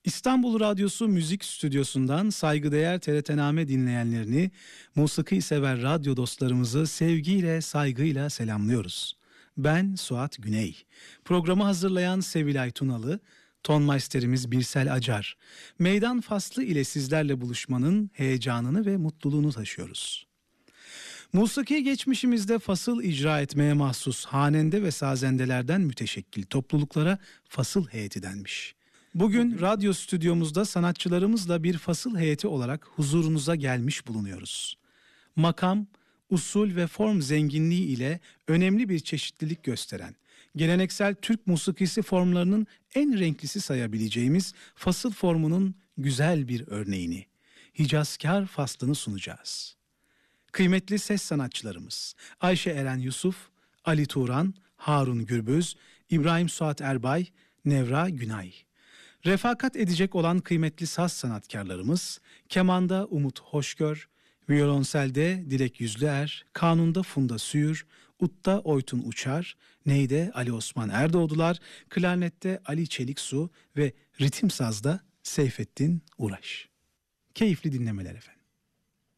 İstanbul Radyosu Müzik Stüdyosu'ndan saygıdeğer TRT-Name dinleyenlerini, musiki sever radyo dostlarımızı sevgiyle, saygıyla selamlıyoruz. Ben Suat Güney. Programı hazırlayan Sevilay Tunalı, tonmeisterimiz Birsel Acar. Meydan faslı ile sizlerle buluşmanın heyecanını ve mutluluğunu taşıyoruz. Musiki geçmişimizde fasıl icra etmeye mahsus hanende ve sazendelerden müteşekkil topluluklara fasıl heyeti denmiş. Bugün radyo stüdyomuzda sanatçılarımızla bir fasıl heyeti olarak huzurunuza gelmiş bulunuyoruz. Makam, usul ve form zenginliği ile önemli bir çeşitlilik gösteren, geleneksel Türk musikisi formlarının en renklisi sayabileceğimiz fasıl formunun güzel bir örneğini, Hicazkar faslını sunacağız. Kıymetli ses sanatçılarımız Ayşe Eren Yusuf, Ali Turan, Harun Gürbüz, İbrahim Suat Erbay, Nevra Günay. Refakat edecek olan kıymetli saz sanatkarlarımız kemanda Umut Hoşgör, violonselde Dilek Yüzlüer, kanunda Funda Süyür, utta Oytun Uçar, neyde Ali Osman Erdoğdular, klarnette Ali Çeliksu ve ritim sazda Seyfettin Uraş. Keyifli dinlemeler efendim.